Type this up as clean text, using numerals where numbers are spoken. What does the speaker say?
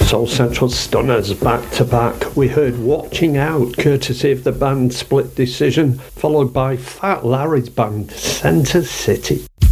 Soul Central Stunners back to back. We heard Watching Out, courtesy of the band Split Decision, followed by Fat Larry's band Centre City.